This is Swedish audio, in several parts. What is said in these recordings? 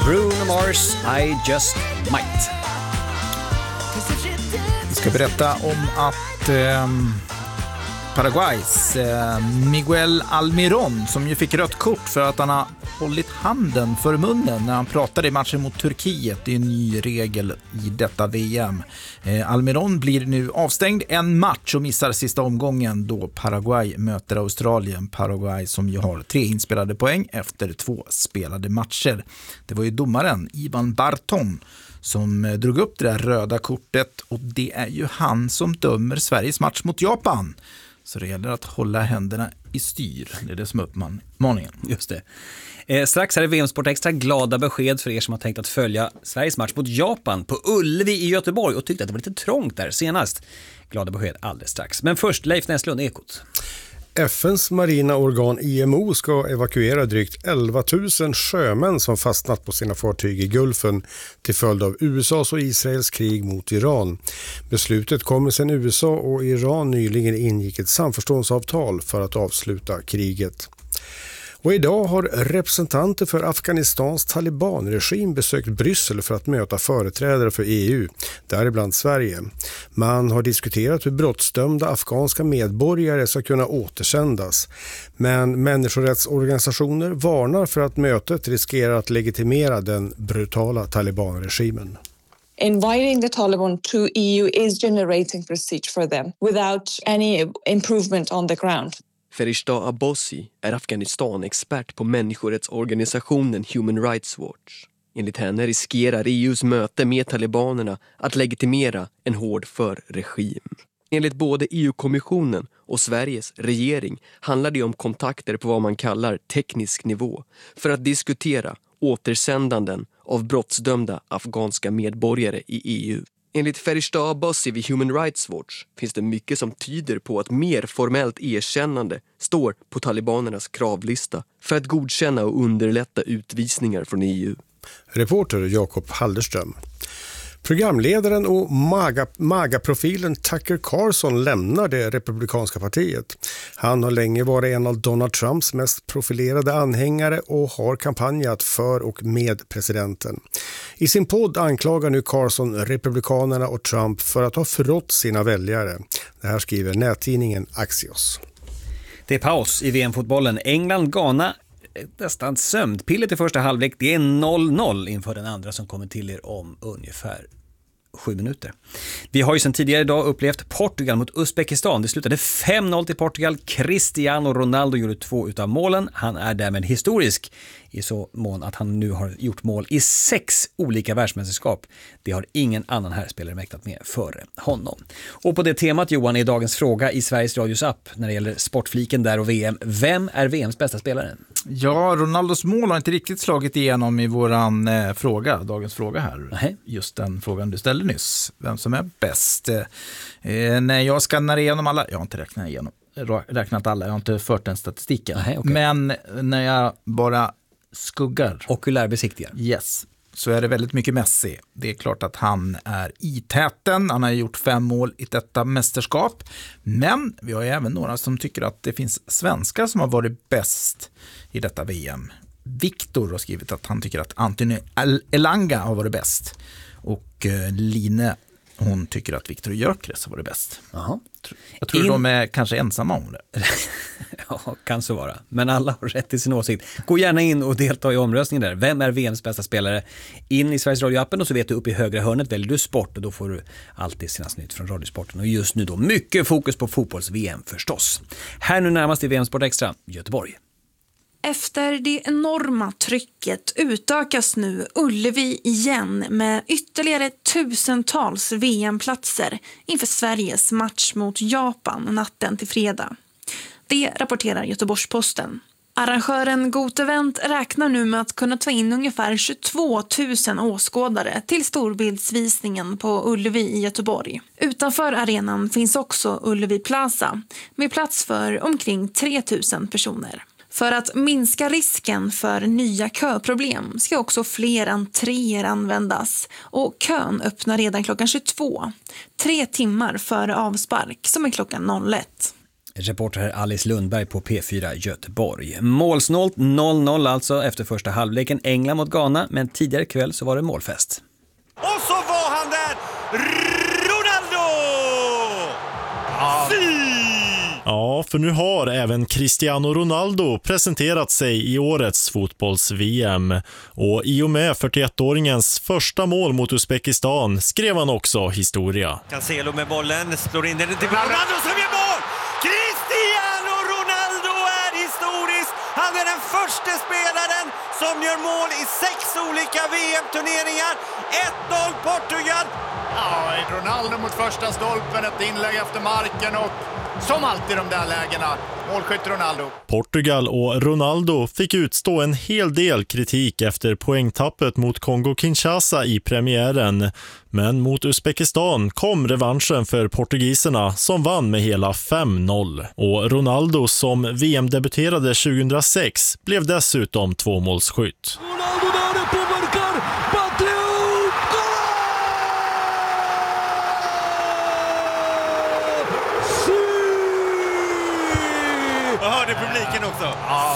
Bruno Mars, I Just Might. Vi ska berätta om att Paraguays Miguel Almirón, som ju fick rött kort för att han har hållit handen för munnen när han pratade i matchen mot Turkiet. Det är en ny regel i detta VM. Almirón blir nu avstängd en match och missar sista omgången då Paraguay möter Australien. Paraguay som ju har 3 inspelade poäng efter 2 spelade matcher. Det var ju domaren Ivan Barton som drog upp det där röda kortet, och det är ju han som dömer Sveriges match mot Japan. Så det gäller att hålla händerna i styr. Det är det som är uppmaningen. Just det. Strax här är VM-sport extra glada besked för er som har tänkt att följa Sveriges match mot Japan på Ullevi i Göteborg och tyckte att det var lite trångt där senast. Glada besked alldeles strax. Men först Leif Näslund, Ekot. FNs marina organ IMO ska evakuera drygt 11 000 sjömän som fastnat på sina fartyg i Gulfen till följd av USAs och Israels krig mot Iran. Beslutet kommer sedan USA och Iran nyligen ingick ett samförståndsavtal för att avsluta kriget. Och idag har representanter för Afghanistans talibanregim besökt Bryssel för att möta företrädare för EU, däribland Sverige. Man har diskuterat hur brottsdömda afghanska medborgare ska kunna återsändas. Men människorättsorganisationer varnar för att mötet riskerar att legitimera den brutala talibanregimen. Inviting the Taliban to EU is generating prestige for them without any improvement on the ground. Ferishtah Abbasi är Afghanistan-expert på människorättsorganisationen Human Rights Watch. Enligt henne riskerar EUs möte med talibanerna att legitimera en hård regim. Enligt både EU-kommissionen och Sveriges regering handlar det om kontakter på vad man kallar teknisk nivå för att diskutera återsändanden av brottsdömda afghanska medborgare i EU. Enligt Ferishtah Abbasi vid Human Rights Watch finns det mycket som tyder på att mer formellt erkännande står på talibanernas kravlista för att godkänna och underlätta utvisningar från EU. Reporter Jakob Halderström. Programledaren och MAGA-profilen Tucker Carlson lämnar det republikanska partiet. Han har länge varit en av Donald Trumps mest profilerade anhängare och har kampanjat för och med presidenten. I sin podd anklagar nu Carlson republikanerna och Trump för att ha förrått sina väljare. Det här skriver nättidningen Axios. Det är paus i VM-fotbollen. England-Ghana, nästan sömnpillet i första halvlek. Det är 0-0 inför den andra som kommer till er om ungefär 7 minuter. Vi har ju sedan tidigare idag upplevt Portugal mot Uzbekistan. Det slutade 5-0 till Portugal. Cristiano Ronaldo gjorde 2 utav målen. Han är därmed historisk i så mån att han nu har gjort mål i 6 olika världsmästerskap. Det har ingen annan herrspelare mäktat med före honom. Och på det temat, Johan, är dagens fråga i Sveriges Radios app när det gäller sportfliken där och VM. Vem är VMs bästa spelare? Ja, Ronaldos mål har inte riktigt slagit igenom i våran dagens fråga här. Nej. Just den frågan du ställde nyss. Vem som är bäst. När jag skannar igenom alla, jag har inte räknat alla, jag har inte fört den statistiken. Nej, okay. Men när jag bara skuggar. Okulärbesiktiga. Yes. Så är det väldigt mycket Messi. Det är klart att han är i täten. Han har gjort 5 mål i detta mästerskap. Men vi har ju även några som tycker att det finns svenskar som har varit bäst i detta VM. Viktor har skrivit att han tycker att Anthony Elanga har varit bäst. Och Line, hon tycker att Viktor Gyökeres har varit bäst. Aha. Jag tror de är kanske ensamma om det. Ja, kan så vara. Men alla har rätt till sin åsikt. Gå gärna in och delta i omröstningen där. Vem är VMs bästa spelare? In i Sveriges Radio-appen och så vet du, upp i högra hörnet väljer du sport och då får du alltid sina snitt från Radiosporten. Och just nu då mycket fokus på fotbolls-VM förstås. Här nu närmast i VM-sport extra, Göteborg. Efter det enorma trycket utökas nu Ullevi igen med ytterligare tusentals VM-platser inför Sveriges match mot Japan natten till fredag. Det rapporterar Göteborgs-Posten. Arrangören Gotevent räknar nu med att kunna ta in ungefär 22 000 åskådare till storbildsvisningen på Ullevi i Göteborg. Utanför arenan finns också Ullevi Plaza med plats för omkring 3 000 personer. För att minska risken för nya köproblem ska också fler entréer användas och kön öppnar redan klockan 22, 3 timmar före avspark som är klockan 01. Reporter Alice Lundberg på P4 Göteborg. Målsnålt 0-0 alltså efter första halvleken. England mot Ghana, men tidigare kväll så var det målfest. Och så var han där! Ronaldo! Ja, för nu har även Cristiano Ronaldo presenterat sig i årets fotbolls-VM. Och i och med 41-åringens första mål mot Uzbekistan skrev han också historia. Cancelo med bollen, slår in den till Ronaldo som gör mål! Cristiano Ronaldo är historisk! Han är den första spelaren som gör mål i 6 olika VM-turneringar. 1-0 Portugal! Ja, Ronaldo mot första stolpen, ett inlägg efter marken och som alltid de där lägena, målskytt Ronaldo. Portugal och Ronaldo fick utstå en hel del kritik efter poängtappet mot Kongo-Kinshasa i premiären. Men mot Uzbekistan kom revanschen för portugiserna som vann med hela 5-0. Och Ronaldo som VM-debuterade 2006 blev dessutom tvåmålsskytt. Ronaldo där påverkar, Patriot! Jag hörde publiken också.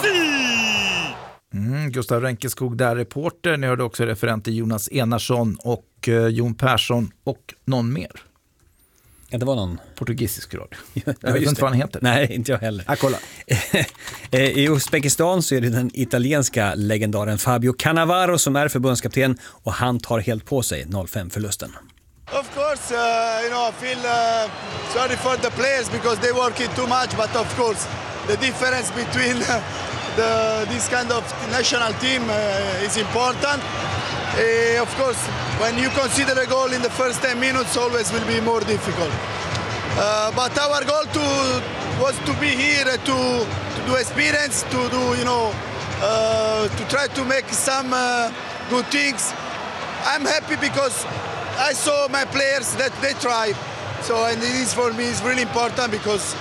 Gustav Renkeskog där, reporter. Ni hörde också referenter Jonas Enarsson och Jon Persson och någon mer. Ja, det var någon Portugisisk radio. Ja, jag vet inte vad han heter. Nej, inte jag heller. Kolla. I Uzbekistan så är det den italienska legendaren Fabio Cannavaro som är förbundskapten och han tar helt på sig 0-5-förlusten. Of course, I feel sorry for the players because they working too much, but of course the difference between this kind of national team is important. Of course, when you consider a goal in the first 10 minutes, always will be more difficult. But our goal was to be here to do experience, to do to try to make some good things. I'm happy because I saw my players that they tried. So and this for me is really important because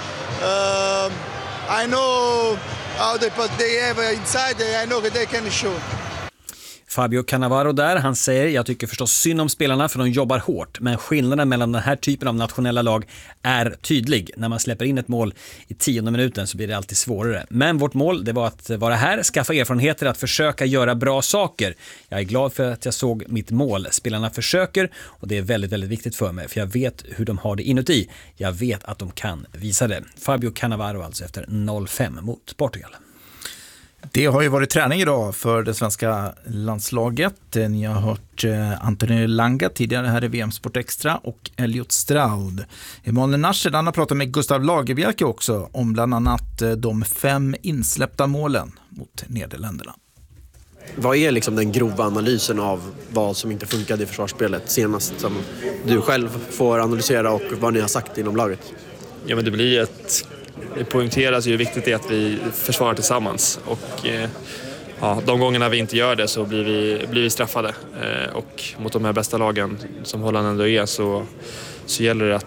I know how they have inside. I know that they can show. Fabio Cannavaro där, han säger: jag tycker förstås synd om spelarna för de jobbar hårt, men skillnaden mellan den här typen av nationella lag är tydlig. När man släpper in ett mål i 10:e minuten så blir det alltid svårare. Men vårt mål, det var att vara här, skaffa erfarenheter, att försöka göra bra saker. Jag är glad för att jag såg mitt mål. Spelarna försöker och det är väldigt, väldigt viktigt för mig, för jag vet hur de har det inuti. Jag vet att de kan visa det. Fabio Cannavaro alltså efter 0-5 mot Portugal. Det har ju varit träning idag för det svenska landslaget. Ni har hört Anthony Langa tidigare här i VM Sport Extra och Elliot Stroud. Emanuel Nasser har pratat med Gustav Lagerbjerke också om bland annat de 5 insläppta målen mot Nederländerna. Vad är liksom den grova analysen av vad som inte funkade i försvarsspelet senast som du själv får analysera och vad ni har sagt inom laget? Ja, men det poängteras ju hur viktigt det är att vi försvarar tillsammans och de gångerna vi inte gör det så blir vi straffade och mot de här bästa lagen som Holland ändå är så gäller det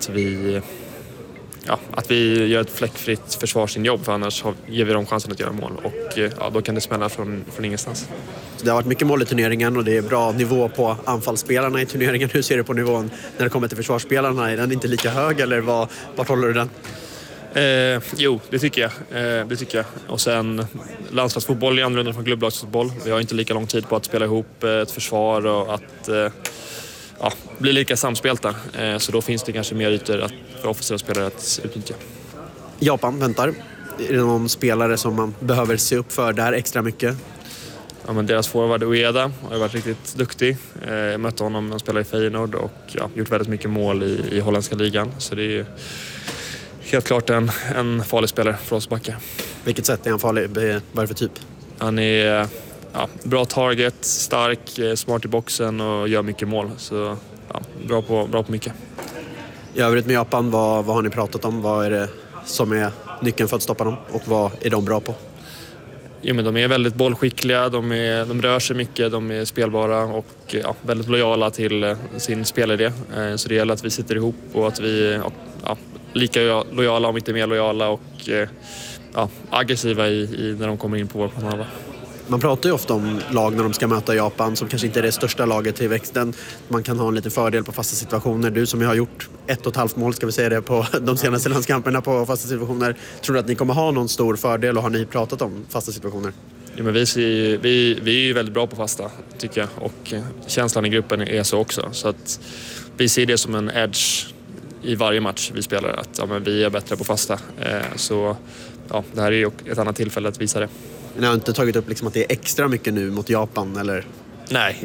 att vi gör ett fläckfritt försvarsinjobb, för annars ger vi dem chansen att göra mål och då kan det smälla från ingenstans. Det har varit mycket mål i turneringen och det är bra nivå på anfallsspelarna i turneringen. Hur ser du på nivån när det kommer till försvarsspelarna? Är den inte lika hög eller vart håller du den? Jo, det tycker jag. Och sen landslagsfotboll är annorlunda från klubblagsfotboll. Vi har inte lika lång tid på att spela ihop ett försvar och att bli lika samspelta. Så då finns det kanske mer ytor för offensiva spelare att utnyttja. Japan väntar. Är det någon spelare som man behöver se upp för där extra mycket? Ja, men deras forward Ueda har varit riktigt duktig. Jag mötte honom när han spelade i Feyenoord och gjort väldigt mycket mål i holländska ligan. Så det är helt klart en farlig spelare för oss backa. Vilket sätt är han farlig? Vad är det för typ? Han är bra target, stark, smart i boxen och gör mycket mål. Så bra på mycket. I övrigt med Japan, vad har ni pratat om? Vad är det som är nyckeln för att stoppa dem? Och vad är de bra på? Ja, men de är väldigt bollskickliga, de rör sig mycket, de är spelbara och väldigt lojala till sin spelidé. Så det gäller att vi sitter ihop och att vi är lika lojala om inte mer lojala och aggressiva när de kommer in på vår planhalva. Man pratar ju ofta om lag när de ska möta Japan som kanske inte är det största laget i växten. Man kan ha en liten fördel på fasta situationer. Du som har gjort 1,5 mål, ska vi säga det, på de senaste landskamperna på fasta situationer. Tror du att ni kommer ha någon stor fördel och har ni pratat om fasta situationer? Ja, men vi är ju väldigt bra på fasta, tycker jag. Och känslan i gruppen är så också. Så att vi ser det som en edge i varje match vi spelar. Att men vi är bättre på fasta. Så ja, det här är ju ett annat tillfälle att visa det. Ni har inte tagit upp liksom att det är extra mycket nu mot Japan, eller? Nej,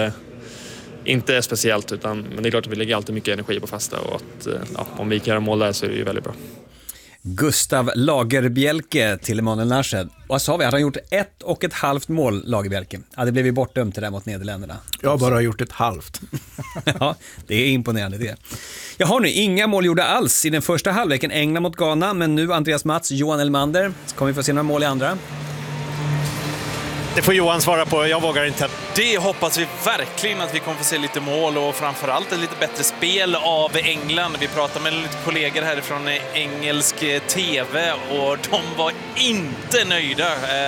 inte speciellt. Men det är klart att vi lägger alltid mycket energi på fasta. Och att, om vi kan göra mål där så är det ju väldigt bra. Gustav Lagerbjälke till Emanuel Narshed. Vad sa vi? Hade han gjort 1,5 mål, Lagerbjälke? Ja, det blev ju bortdömt det där mot Nederländerna. Jag har bara gjort ett halvt. Ja, det är imponerande det. Jag har nu inga mål gjorda alls i den första halvleken. England mot Ghana, men nu Andreas Mats, Johan Elmander. Kommer vi få se några mål i andra? Det får Johan svara på, jag vågar inte. Det hoppas vi verkligen att vi kommer få se lite mål och framförallt ett lite bättre spel av England. Vi pratade med lite kollegor härifrån engelsk tv och de var inte nöjda.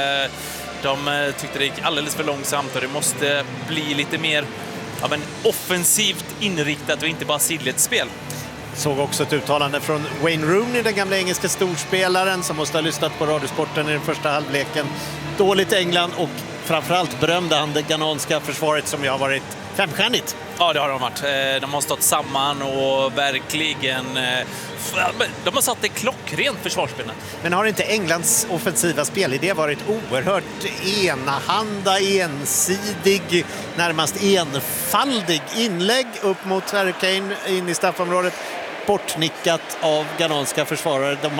De tyckte det gick alldeles för långsamt och det måste bli lite mer av en offensivt inriktat och inte bara sidligt spel. Såg också ett uttalande från Wayne Rooney, den gamla engelska storspelaren som måste ha lyssnat på Radiosporten i den första halvleken. Dåligt England och framförallt berömde han det ghananska försvaret som ju har varit femstjärnigt. Ja, det har de varit. De har stått samman och verkligen... De har satt det klockrent försvarsspel. Men har inte Englands offensiva spelidé varit oerhört enahanda, ensidig, närmast enfaldig? Inlägg upp mot Harry Kane in i straffområdet, bortnickat av ghananska försvarare. Det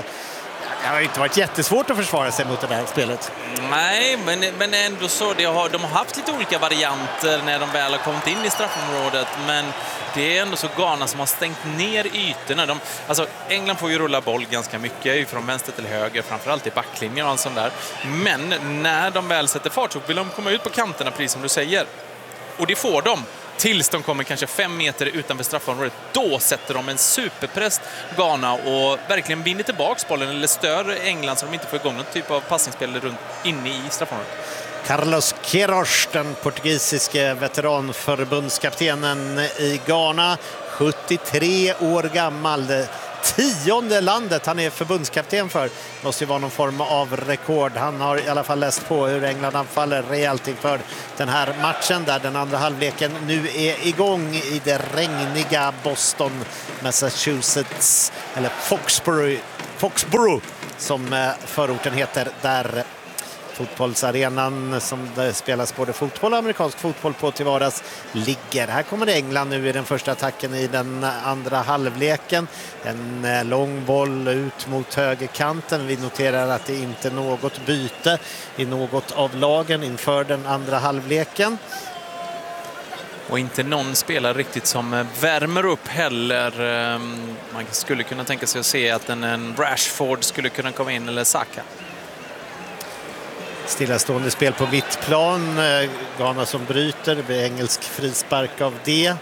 har inte varit jättesvårt att försvara sig mot det här spelet. Nej, men ändå så. De har haft lite olika varianter när de väl har kommit in i straffområdet. Men det är ändå så Ghana som har stängt ner ytorna. England får ju rulla boll ganska mycket från vänster till höger, framförallt i backlinjen och allt sånt där. Men när de väl sätter fart så vill de komma ut på kanterna, precis som du säger. Och det får de. Tills de kommer kanske 5 meter utanför straffområdet. Då sätter de en superpress Ghana och verkligen vinner tillbaks bollen eller stör England så de inte får igång någon typ av passningsspel runt inne i straffområdet. Carlos Queiroz, den portugisiske veteranförbundskaptenen i Ghana, 73 år gammal. 10:e landet han är förbundskapten för. Måste ju vara någon form av rekord. Han har i alla fall läst på hur England anfaller rejält inför den här matchen där den andra halvleken nu är igång i det regniga Boston, Massachusetts, eller Foxborough som förorten heter, där fotbollsarenan som det spelas både fotboll och amerikansk fotboll på till vardags ligger. Här kommer England nu i den första attacken i den andra halvleken. En lång boll ut mot högerkanten. Vi noterar att det inte är något byte i något av lagen inför den andra halvleken. Och inte någon spelare riktigt som värmer upp heller. Man skulle kunna tänka sig att se att en Rashford skulle kunna komma in, eller Saka. Stillastående spel på mittplan. Ghana som bryter. Det blir engelsk frispark av det.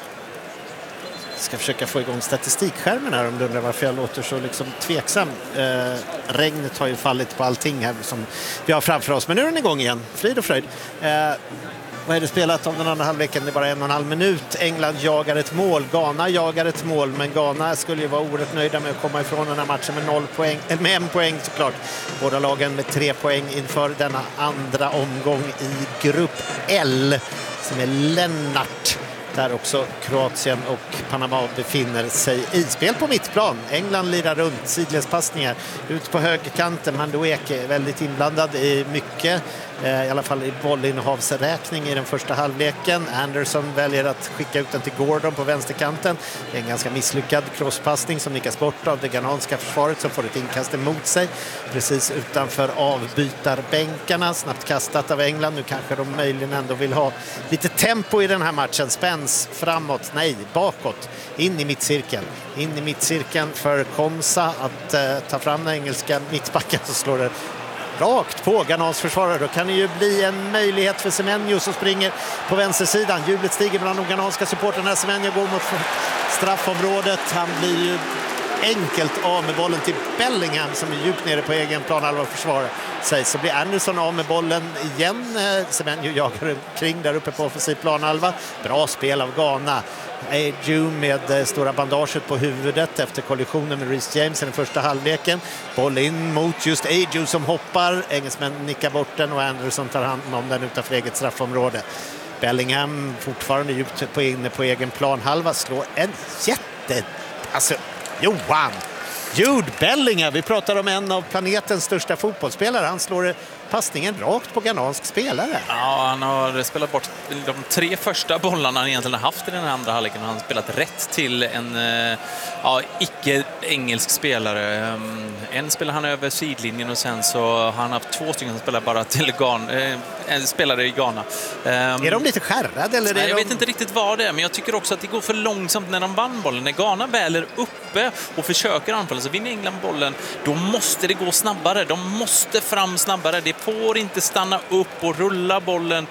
Ska försöka få igång statistikskärmen här om du undrar varför jag låter så liksom tveksam. Regnet har ju fallit på allting här som vi har framför oss. Men nu är den igång igen. Frid och fröjd. Vad är det spelat om den andra halvleken? Det är bara 1,5 minut. England jagar ett mål. Ghana jagar ett mål. Men Ghana skulle ju vara oerhört nöjda med att komma ifrån den här matchen med 0 poäng. Eller med 1 poäng såklart. Båda lagen med 3 poäng inför denna andra omgång i grupp L. Som är Lennart. Där också Kroatien och Panama befinner sig i. Spel på mittplan. England lirar runt, sidledspassningar. Ut på högerkanten. Mandueke är väldigt inblandad i mycket. I alla fall i bollinnehavsräkning i den första halvleken. Anderson väljer att skicka ut den till Gordon på vänsterkanten. Det är en ganska misslyckad crosspassning som nickas bort av det ghananska försvaret som får ett inkast emot sig. Precis utanför avbytarbänkarna. Snabbt kastat av England. Nu kanske de möjligen ändå vill ha lite tempo i den här matchen. Spänns framåt, nej, bakåt. In i mittcirkeln. In i mittcirkeln för Komsa att ta fram den engelska mittbacken, så slår det rakt på Ghanans försvarare. Då kan det ju bli en möjlighet för Semenyo som springer på vänstersidan. Jublet stiger bland de ghananska supporterna. Semenyo går mot straffområdet. Han blir ju enkelt av med bollen till Bellingham som är djupt nere på egen planhalva och försvarar sig. Så blir Anderson av med bollen igen. Semenyo jagar kring där uppe på offensiv planhalva. Bra spel av Ghana. Ayew med stora bandaget på huvudet efter kollisionen med Reece James i den första halvleken. Boll in mot just Ayew som hoppar. Engelsmän nickar bort den och Anderson tar hand om den utanför eget straffområde. Bellingham fortfarande djupt inne på egen planhalva slår en alltså Jude Bellingham, vi pratar om en av planetens största fotbollsspelare. Han slår passningen rakt på ghanansk spelare. Ja, han har spelat bort de 3 första bollarna han egentligen har haft i den andra halvleken. Han har spelat rätt till en icke-engelsk spelare. En spelar han över sidlinjen och sen så har han haft 2 stycken som spelar bara till en spelare i Ghana. Är de lite skärrade? Eller nej, jag vet inte riktigt vad det är, men jag tycker också att det går för långsamt när de vann bollen. När Ghana väl är uppe och försöker anfalla så vinner England bollen, då måste det gå snabbare. De måste fram snabbare. Det får inte stanna upp och rulla bollen.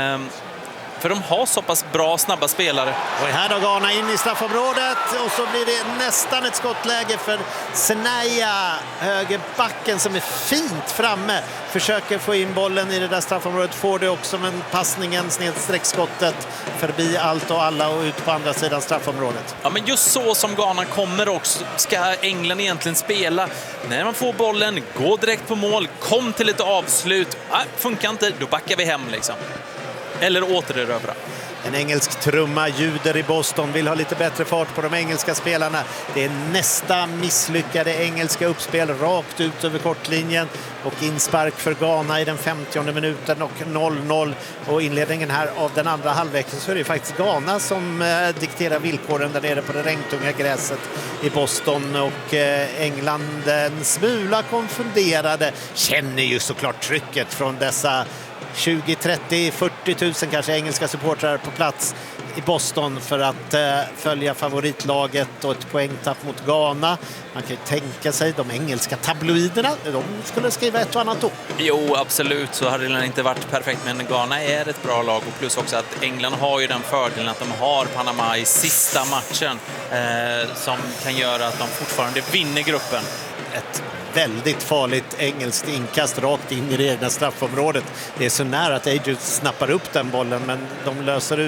För de har så pass bra, snabba spelare. Och här då Ghana in i straffområdet. Och så blir det nästan ett skottläge för Senaya, högerbacken som är fint framme. Försöker få in bollen i det där straffområdet. Får det också, men passningen snedsträckskottet förbi allt och alla och ut på andra sidan straffområdet. Ja, men just så som Ghana kommer också ska England egentligen spela. När man får bollen, gå direkt på mål, kom till ett avslut. Funkar inte, då backar vi hem liksom. Eller återerövra. En engelsk trumma ljuder i Boston, vill ha lite bättre fart på de engelska spelarna. Det är nästa misslyckade engelska uppspel rakt ut över kortlinjen och inspark för Ghana i den 50:e minuten och 0-0. Och inledningen här av den andra halvleken så är det faktiskt Ghana som dikterar villkoren där nere på det regntunga gräset i Boston. Och England en smula konfunderade, känner ju såklart trycket från dessa 20, 30, 40 000 kanske engelska supportrar på plats i Boston för att följa favoritlaget och ett poängtapp mot Ghana. Man kan ju tänka sig de engelska tabloiderna, de skulle skriva ett och annat då. Jo, absolut, så hade det inte varit perfekt, men Ghana är ett bra lag och plus också att England har ju den fördelen att de har Panama i sista matchen som kan göra att de fortfarande vinner gruppen. Ett väldigt farligt engelskt inkast rakt in i det egna straffområdet. Det är så nära att Ayew snappar upp den bollen, men de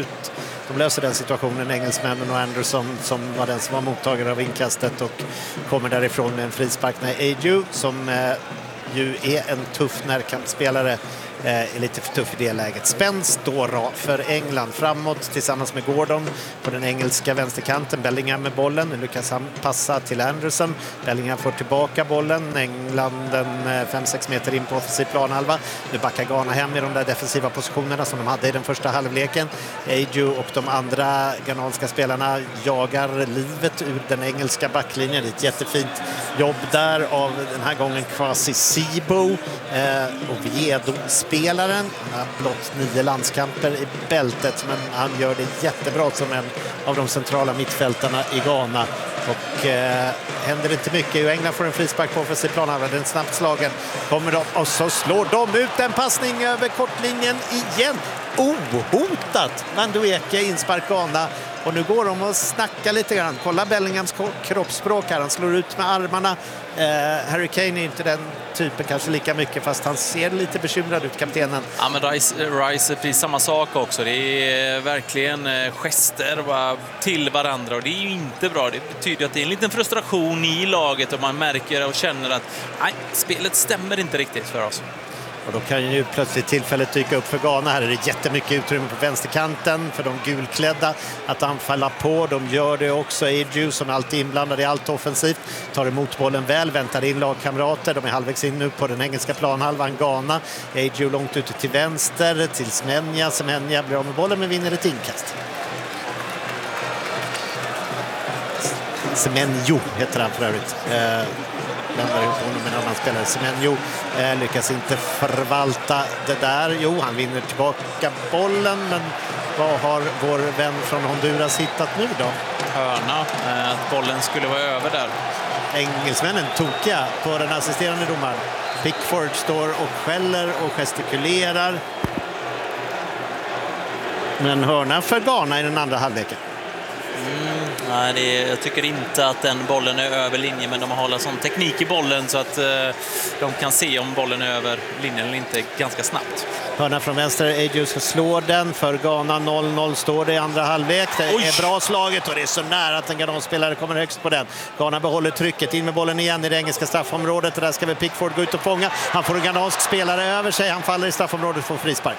löser den situationen, engelsmännen, och Anderson som var den som var mottagare av inkastet och kommer därifrån med en frispark när Ayew som ju är en tuff närkampsspelare är lite för tuff i det läget. Spänst då för England framåt tillsammans med Gordon på den engelska vänsterkanten. Bellingham med bollen. Nu lyckas han passa till Anderson. Bellingham får tillbaka bollen. England 5-6 meter in på offensiv planhalva. Nu backar Ghana hem i de där defensiva positionerna som de hade i den första halvleken. Ayew och de andra ghananska spelarna jagar livet ur den engelska backlinjen. Det är ett jättefint jobb där av den här gången Kwasi Sibo och Viedo-spelaren. Han har blott 9 landskamper i bältet, men han gör det jättebra som en av de centrala mittfältarna i Ghana. Och händer inte mycket. England får en frispark på offensiv planhalva. Den snabbt slagen kommer de och så slår de ut en passning över kortlinjen igen. Ohotat! Mandueke inspark Ghana. Och nu går de och snackar lite grann. Kolla Bellinghams kroppsspråk här. Han slår ut med armarna. Harry Kane är inte den typen kanske lika mycket, fast han ser lite bekymrad ut, kaptenen. Ja, men Rice är precis samma sak också. Det är verkligen gester till varandra och det är ju inte bra. Det betyder att det är en liten frustration i laget och man märker och känner att nej, spelet stämmer inte riktigt för oss. Och då kan ju plötsligt tillfället dyka upp för Ghana. Här är det jättemycket utrymme på vänsterkanten för de gulklädda att anfalla på. De gör det också. Ayew som alltid inblandad i allt offensivt tar emot bollen väl, väntar in lagkamrater. De är halvvägs in nu på den engelska planhalvan. Ghana. Ayew långt ute till vänster till Semenyo. Semenyo blir av med bollen men vinner ett inkast. Semenyo heter han för övrigt. Blandar ihop honom med en annan spelare. Semenyo lyckas inte förvalta det där. Jo, han vinner tillbaka bollen, men vad har vår vän från Honduras hittat nu då? Hörna, att bollen skulle vara över där. Engelsmännen tokiga på den assisterande domaren. Pickford står och skäller och gestikulerar. Men hörna för Ghana i den andra halvleken. Nej, jag tycker inte att den bollen är över linjen, men de har hållit sån teknik i bollen så att de kan se om bollen är över linjen eller inte ganska snabbt. Hörna från vänster, Ayew ska slå den. För Ghana 0-0 står det i andra halvlek. Det är bra slaget och det är så nära att en Ghana-spelare kommer högst på den. Ghana behåller trycket, in med bollen igen i det engelska straffområdet. Där ska väl Pickford gå ut och fånga. Han får en ghanansk spelare över sig. Han faller i straffområdet för frispark.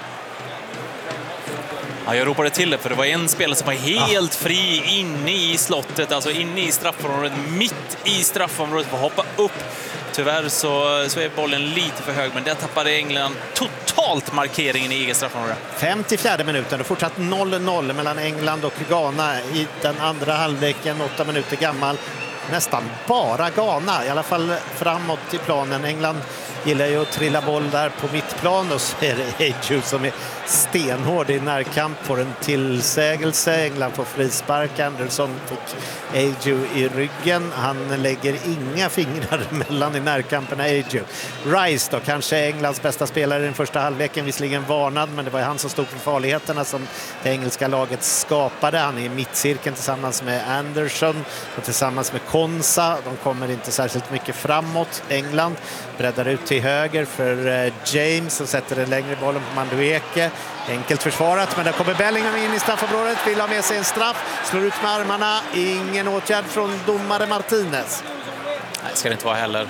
Ja, jag ropade till det för det var en spelare som var helt fri inne i slottet, alltså inne i straffområdet, mitt i straffområdet, för att hoppa upp. Tyvärr så är bollen lite för hög, men där tappade England totalt markeringen i eget straffområde. 54 minuten och fortsatt 0-0 mellan England och Ghana i den andra halvleken, 8 minuter gammal. Nästan bara Ghana, i alla fall framåt i planen. England gillar ju att trilla boll där på mittplan och så är det Ayew som är stenhård i närkamp, får en tillsägelse. England får frispark. Anderson fick Ayew i ryggen. Han lägger inga fingrar mellan i närkampen. Ayew. Rice då, kanske Englands bästa spelare i den första halvleken, visserligen varnad, men det var han som stod för farligheterna som det engelska laget skapade. Han är i mittcirkeln tillsammans med Anderson och tillsammans med Konsa. De kommer inte särskilt mycket framåt. England breddar ut till höger för James och sätter den längre bollen på Madueke. Enkelt försvarat, men där kommer Bellingham in i straffområdet, vill ha med sig en straff, slår ut med armarna, ingen åtgärd från domare Martinez. Nej, ska det inte vara heller.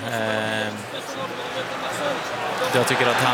Jag tycker att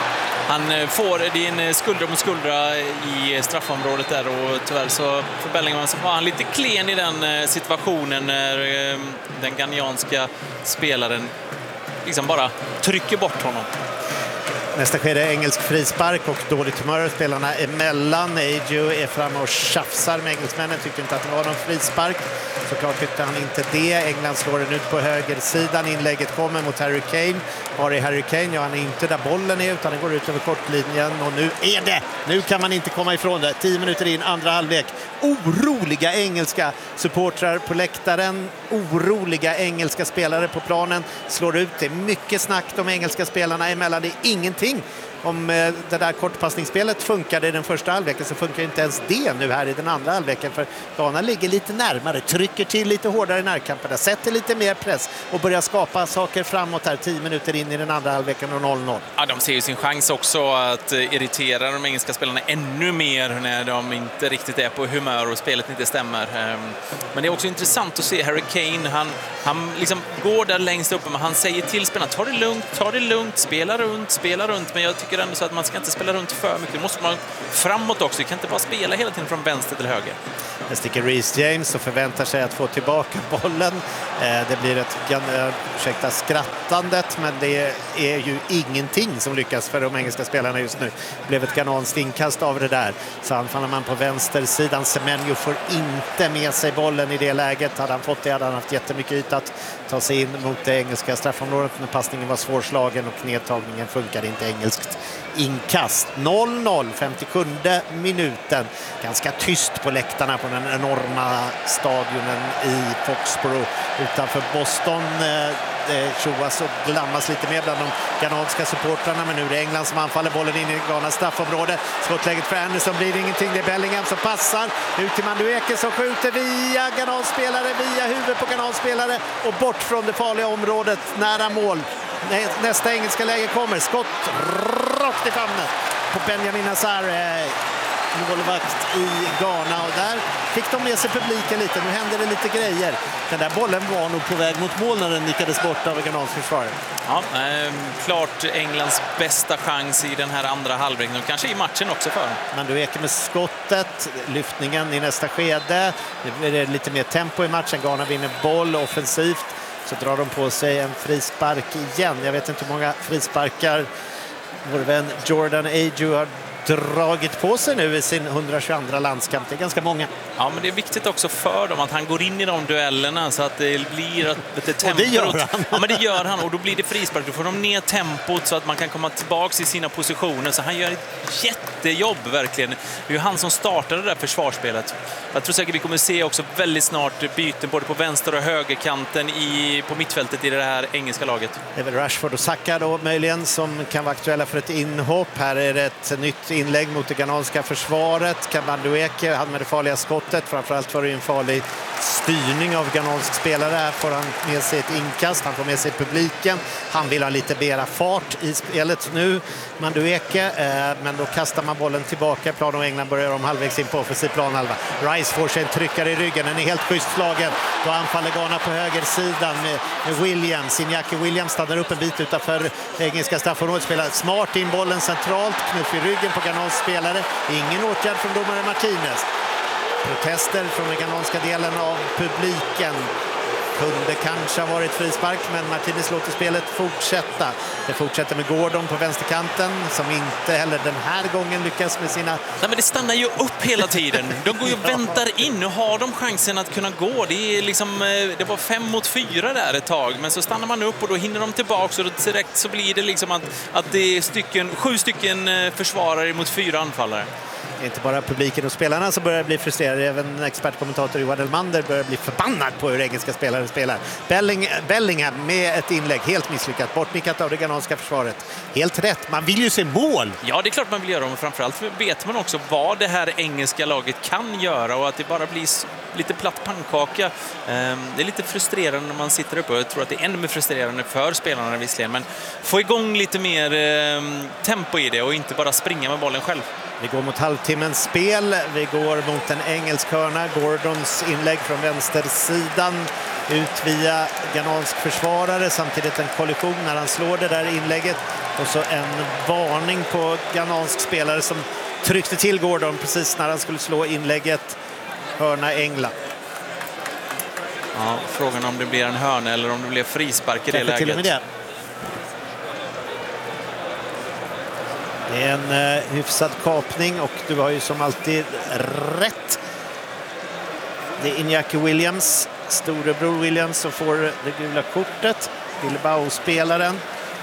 han får din skuldra mot skuldra i straffområdet där, och tyvärr så för Bellingham så var han lite klen i den situationen när den ghanianska spelaren liksom bara trycker bort honom. Nästa sker det engelsk frispark och dåligt humör spelarna emellan. Ayew är framme och tjafsar med engelsmännen, tyckte inte att det var någon frispark. Såklart tyckte han inte det. England slår den ut på högersidan. Inlägget kommer mot Harry Kane. Var är Harry Kane? Ja, han är inte där bollen är, utan den går ut över kortlinjen. Och nu är det! Nu kan man inte komma ifrån det. 10 minuter in, andra halvlek. Oroliga engelska supportrar på läktaren. Oroliga engelska spelare på planen. Slår ut det. Mycket snack de engelska spelarna emellan. Det är ingenting. Om det där kortpassningsspelet funkade i den första halvleken, så funkar inte ens det nu här i den andra halvleken, för Ghana ligger lite närmare, trycker till lite hårdare i närkampen, sätter lite mer press och börjar skapa saker framåt här 10 minuter in i den andra halvleken och 0-0. Ja, de ser ju sin chans också att irritera de engelska spelarna ännu mer när de inte riktigt är på humör och spelet inte stämmer. Men det är också intressant att se Harry Kane, han liksom går där längst uppe, men han säger till spelarna, ta det lugnt, spela runt, men jag tycker ändå så att man ska inte spela runt för mycket. Då måste man framåt också. Du kan inte bara spela hela tiden från vänster till höger. Det sticker Reece James och förväntar sig att få tillbaka bollen. Det blir ett skrattandet, men det är ju ingenting som lyckas för de engelska spelarna just nu. Det blev ett ghanansk inkast av det där. Så anfaller man på vänstersidan. Semenyo får inte med sig bollen i det läget. Hade han fått det hade han haft jättemycket yta att ta sig in mot det engelska straffområdet, men passningen var svårslagen och nedtagningen funkade inte. Engelskt inkast. 0-0, 57 minuten. Ganska tyst på läktarna på den enorma stadionen i Foxborough utanför Boston. Det tjoas och glammas lite mer bland de ghananska supportrarna, men nu är det England som anfaller bollen in i Ghanas straffområde. Skottläget för Anderson blir det ingenting. Det är Bellingham som passar ut till Madueke som skjuter via Ghana-spelare, via huvudet på Ghana-spelare och bort från det farliga området nära mål. Nästa engelska läge kommer. Skott rakt i famnen på Benjamin Hazard, målvakt i Ghana, och där fick de med sig publiken lite. Nu händer det lite grejer. Den där bollen var nog på väg mot mål när den nickades bort av Ghanans försvarare. Ja, klart Englands bästa chans i den här andra halvleken och kanske i matchen också för. Men du ekar med skottet, lyftningen i nästa skede. Det är lite mer tempo i matchen. Ghana vinner boll offensivt. Så drar de på sig en frispark igen. Jag vet inte hur många frisparkar vår vän Jordan Ayew har dragit på sig nu i sin 122 landskamp. Det är ganska många. Ja, men det är viktigt också för dem att han går in i de duellerna så att det blir lite tempo. Och det gör han. Ja, men det gör han, och då blir det frispark. Då får de ner tempot så att man kan komma tillbaka i sina positioner. Så han gör ett jättejobb verkligen. Det är ju han som startade det där försvarsspelet. Jag tror säkert vi kommer se också väldigt snart byten både på vänster- och högerkanten på mittfältet i det här engelska laget. Det är väl Rashford och Saka då möjligen som kan vara aktuella för ett inhopp. Här är det ett nytt inlägg mot det ghananska försvaret. Kabandueke hade med det farliga skottet. Framförallt var det en farlig styrning av ghanansk spelare. Här får han med sig ett inkast. Han får med sig publiken. Han vill ha lite mera fart i spelet nu. Mandueke, men då kastar man bollen tillbaka. Plan och England börjar om halvvägs in på offensiv planhalva. Rice får sig en tryckare i ryggen. Den är helt schysst slagen. Då anfaller Ghana på högersidan med Williams. Iñaki Williams stannar upp en bit utanför engelska straffområdet. Spelar smart in bollen centralt. Knuff i ryggen på Ghanans spelare. Ingen åtgärd från domare Martinez. Protester från den ghananska delen av publiken. Kunde kanske ha varit frispark, men Martinez låter spelet fortsätta. Det fortsätter med Gordon på vänsterkanten som inte heller den här gången lyckas med sina... Nej, men det stannar ju upp hela tiden. De går ju och väntar in. Nu har de chansen att kunna gå. Det är liksom, det var 5 mot 4 där ett tag, men så stannar man upp och då hinner de tillbaka och direkt så blir det liksom att det är 7 stycken försvarare mot 4 anfallare. Inte bara publiken och spelarna som börjar bli frustrerade. Även expertkommentator Johan Elmander börjar bli förbannad på hur engelska spelare spelar. Bellingham med ett inlägg. Helt misslyckat. Bortnickat av det ghananska försvaret. Helt rätt. Man vill ju se mål. Ja, det är klart man vill göra. Men framförallt vet man också vad det här engelska laget kan göra. Och att det bara blir lite platt pannkaka. Det är lite frustrerande när man sitter uppe. Jag tror att det är ännu mer frustrerande för spelarna visserligen. Men få igång lite mer tempo i det och inte bara springa med bollen själv. Vi går mot halvtimmens spel. Vi går mot en engelsk hörna. Gordons inlägg från vänstersidan ut via ghanansk försvarare. Samtidigt en kollision när han slår det där inlägget. Och så en varning på ghanansk spelare som tryckte till Gordon precis när han skulle slå inlägget. Hörna England. Ja, frågan om det blir en hörna eller om det blir frispark i det läget. Till och med det. Det är en hyfsad kapning och du har ju som alltid rätt. Det är Iñaki Williams, storebror Williams, som får det gula kortet. Bilbao-spelaren.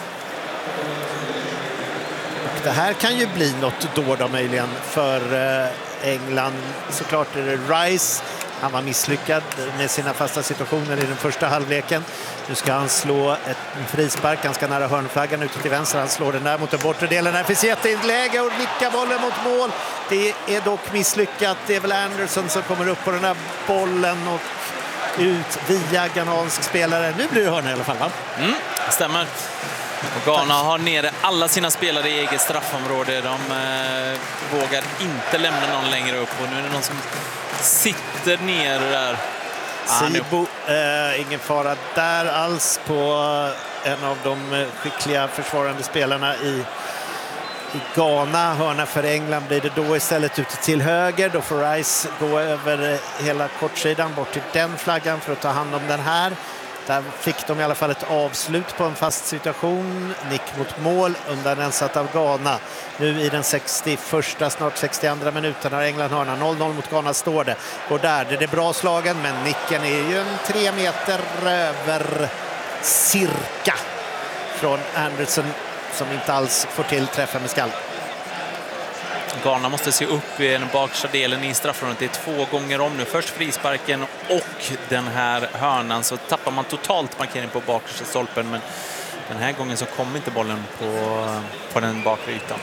Och det här kan ju bli något då möjligen för England. Såklart är det Rice. Han var misslyckad med sina fasta situationer i den första halvleken. Nu ska han slå en frispark ganska nära hörnflaggan ute till vänster. Han slår den där mot den bortre delen. Här finns jätteläge och nickar bollen mot mål. Det är dock misslyckat. Det är väl Anderson som kommer upp på den här bollen och ut via ghanansk spelare. Nu blir det hörna i alla fall, va? Stämmer. Och Ghana har nere alla sina spelare i eget straffområde. De vågar inte lämna någon längre upp. Och nu är det någon som sitter ner där. Sibo, ingen fara där alls på en av de skickliga försvarande spelarna i Ghana. Hörna för England blir det då istället ute till höger. Då får Rice gå över hela kortsidan bort till den flaggan för att ta hand om den här. Där fick de i alla fall ett avslut på en fast situation. Nick mot mål, undanrensat av Ghana. Nu i den 61, snart 62 minuten har England hörna. 0-0 mot Ghana står det. Går där, det är bra slagen, men nicken är ju en 3 meter över cirka från Anderson som inte alls får till träffen med skall. Ghana måste se upp i den bakre delen i straffområdet. Det är 2 gånger om nu. Först frisparken och den här hörnan, så tappar man totalt markering på bakre stolpen. Men den här gången så kom inte bollen på den bakre ytan.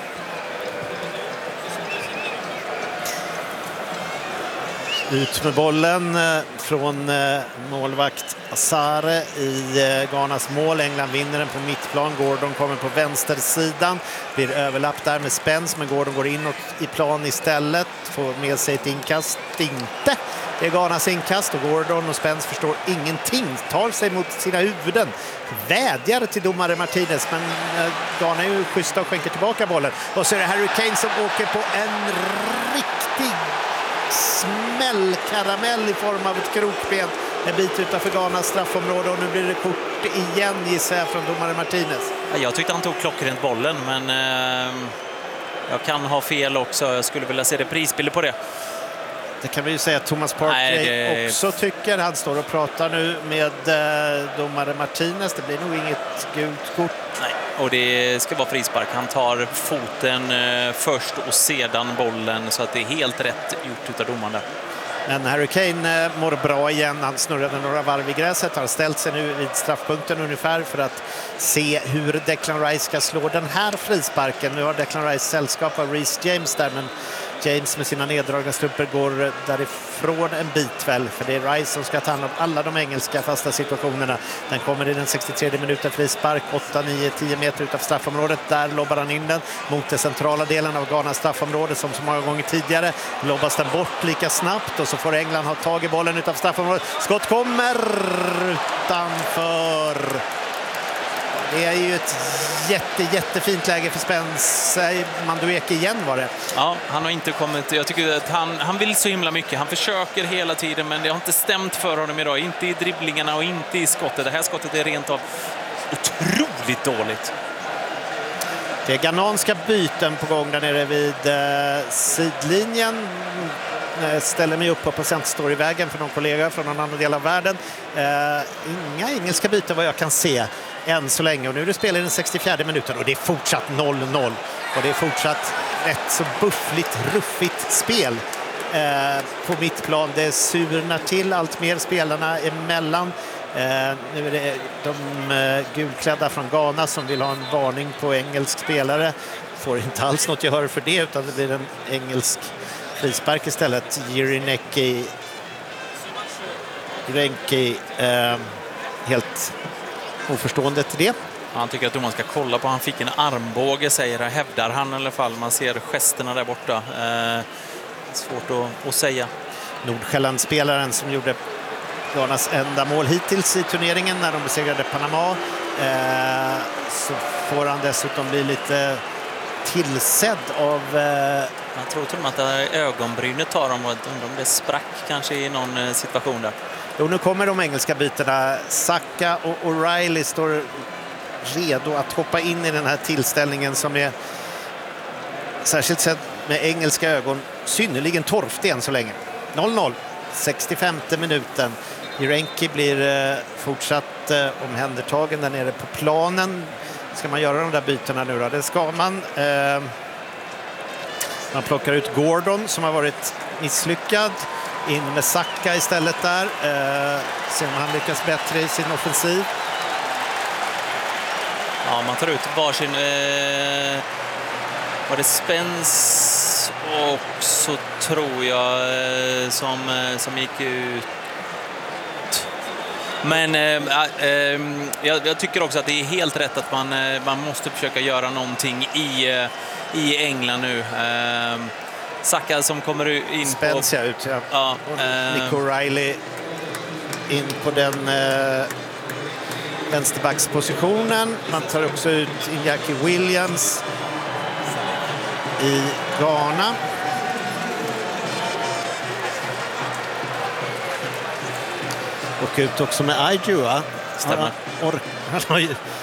Ut med bollen från målvakt Asare i Ghanas mål. England vinner den på mittplan. Gordon kommer på vänstersidan. Blir överlapp där med Spence, men Gordon går inåt i plan istället. Får med sig ett inkast. Inte. Det är Ghanas inkast och Gordon och Spence förstår ingenting. Tar sig mot sina huvuden. Vädjar till domare Martinez, men Ghana är ju schyssta och skänker tillbaka bollen. Och så är det Harry Kane som åker på en riktig smällkaramell i form av ett krokben en bit utanför Ghanas straffområde, och nu blir det kort igen, gissar jag, från domare Martinez. Jag tyckte han tog klockrent bollen, men jag kan ha fel också. Jag skulle vilja se det prisbilder på det. Det kan vi ju säga att Thomas Partey också tycker. Han står och pratar nu med domare Martinez. Det blir nog inget gult kort. Nej, och det ska vara frispark. Han tar foten först och sedan bollen, så att det är helt rätt gjort utav domaren där. Men Harry Kane mår bra igen. Han snurrade några varv i gräset, har ställt sig nu vid straffpunkten ungefär för att se hur Declan Rice ska slå den här frisparken. Nu har Declan Rice sällskap av Reece James där, men James med sina neddragna strumpor går därifrån en bit väl, för det är Rice som ska ta hand om alla de engelska fasta situationerna. Den kommer i den 63 minuten, frispark 8-9-10 meter utav straffområdet. Där lobbar han in den mot den centrala delen av Ghanas straffområde som så många gånger tidigare. Lobbas den bort lika snabbt och så får England ha tag i bollen utav straffområdet. Skott kommer utanför. Det är ju ett jättefint läge för Spence. Madueke igen var det. Ja, han har inte kommit. Jag tycker att han vill så himla mycket. Han försöker hela tiden, men det har inte stämt för honom idag. Inte i dribblingarna och inte i skottet. Det här skottet är rent av otroligt dåligt. Det är ghananska byten på gång där nere vid sidlinjen. Ställer mig upp på cent, står i vägen för någon kollega från någon annan del av världen. Inga engelska byten vad jag kan se än så länge, och nu är det spel i den 64 minuten och det är fortsatt 0-0 och det är fortsatt ett så buffligt, ruffigt spel på mittplan. Det surnar till allt mer spelarna emellan. Nu är det de gulklädda från Ghana som vill ha en varning på engelsk spelare. Får inte alls något gehör för det, utan det blir en engelsk frispark istället. Jerineki helt oförstående till det. Han tycker att domaren ska kolla på. Han fick en armbåge, hävdar han i alla fall. Man ser gesterna där borta. Svårt att säga. Nordsjälland-spelaren som gjorde Ghanas enda mål hittills i turneringen när de besegrade Panama. Så får han dessutom bli lite tillsedd av... Jag tror till och med att ögonbrynet tar dem, och undrar om det sprack kanske i någon situation där. Jo, nu kommer de engelska bytena. Saka och O'Reilly står redo att hoppa in i den här tillställningen som är, särskilt sett med engelska ögon, synnerligen torftig än så länge. 0-0, 65:e minuten. Jerineki blir fortsatt omhändertagen där nere på planen. Ska man göra de där bytena nu då? Det ska man. Man plockar ut Gordon som har varit misslyckad. In med Saka istället där. Ser om han lyckas bättre i sin offensiv. Ja, man tar ut varsin... var det Spence och så tror jag som gick ut. Men jag tycker också att det är helt rätt att man måste försöka göra någonting i England nu. Saka som kommer in Spence på... ut, ja. Nick O'Reilly in på den vänsterbackspositionen. Man tar också ut Iñaki Williams i Ghana. Och ut också med Aidua. Stämmer. Han har ju